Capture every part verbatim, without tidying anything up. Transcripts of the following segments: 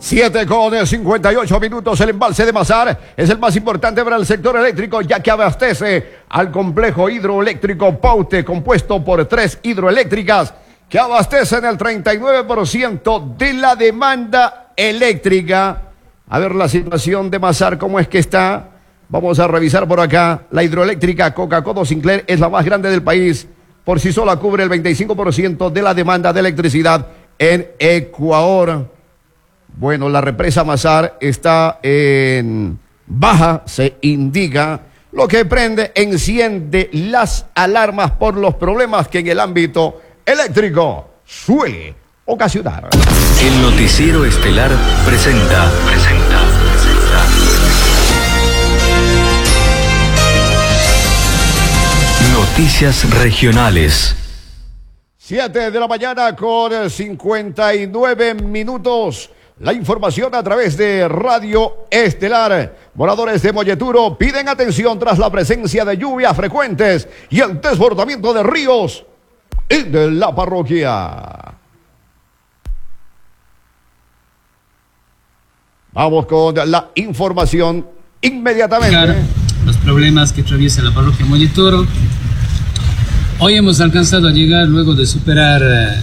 siete con cincuenta y ocho minutos. El embalse de Mazar es el más importante para el sector eléctrico, ya que abastece al complejo hidroeléctrico Paute, compuesto por tres hidroeléctricas que abastecen el treinta y nueve por ciento de la demanda eléctrica. A ver la situación de Mazar, cómo es que está. Vamos a revisar por acá. La hidroeléctrica Coca-Cola Sinclair es la más grande del país. Por sí sola cubre el veinticinco por ciento de la demanda de electricidad en Ecuador. Bueno, la represa Mazar está en baja, se indica, lo que prende, enciende las alarmas por los problemas que en el ámbito eléctrico suele ocasionar. El noticiero estelar presenta, presenta, presenta. Noticias regionales. siete de la mañana con cincuenta y nueve minutos. La información a través de Radio Estelar. Moradores de Molleturo piden atención tras la presencia de lluvias frecuentes y el desbordamiento de ríos en la parroquia. Vamos con la información inmediatamente. Los problemas que atraviesa la parroquia Molleturo. Hoy hemos alcanzado a llegar luego de superar eh,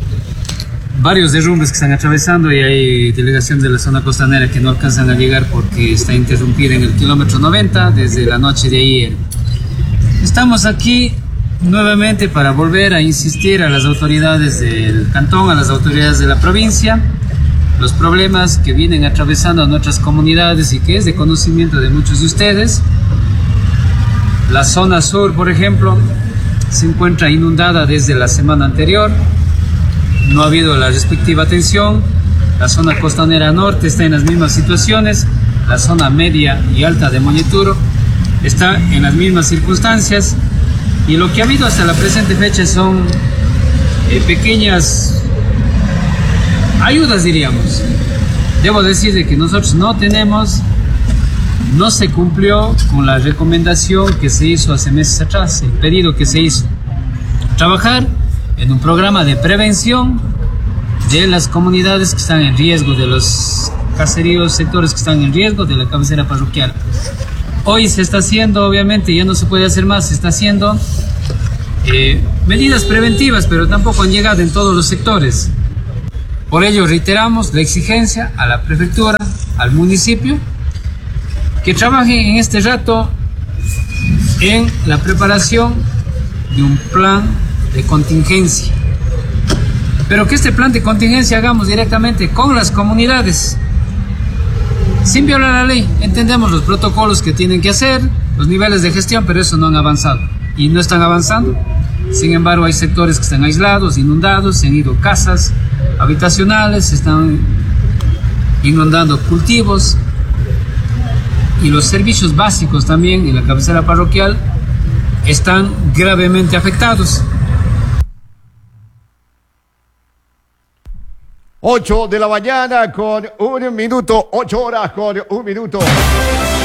varios derrumbes que están atravesando, y hay delegación de la zona costanera que no alcanzan a llegar porque está interrumpida en el kilómetro noventa desde la noche de ayer. Estamos aquí nuevamente para volver a insistir a las autoridades del cantón, a las autoridades de la provincia, los problemas que vienen atravesando a nuestras comunidades y que es de conocimiento de muchos de ustedes. La zona sur, por ejemplo, se encuentra inundada desde la semana anterior. No ha habido la respectiva atención. La zona costanera norte está en las mismas situaciones. La zona media y alta de Molleturo está en las mismas circunstancias. Y lo que ha habido hasta la presente fecha son eh, pequeñas ayudas, diríamos. Debo decir de que nosotros no tenemos, no se cumplió con la recomendación que se hizo hace meses atrás, el pedido que se hizo. Trabajar en un programa de prevención de las comunidades que están en riesgo, de los caseríos, sectores que están en riesgo de la cabecera parroquial. Hoy se está haciendo, obviamente, ya no se puede hacer más, se está haciendo eh, medidas preventivas, pero tampoco han llegado en todos los sectores. Por ello reiteramos la exigencia a la prefectura, al municipio, que trabajen en este rato en la preparación de un plan de contingencia, pero que este plan de contingencia hagamos directamente con las comunidades, sin violar la ley. Entendemos los protocolos que tienen que hacer, los niveles de gestión, pero eso no han avanzado y no están avanzando. Sin embargo, hay sectores que están aislados, inundados, se han ido casas habitacionales, se están inundando cultivos, y los servicios básicos también en la cabecera parroquial están gravemente afectados. ocho de la mañana con un minuto, ocho horas con un minuto.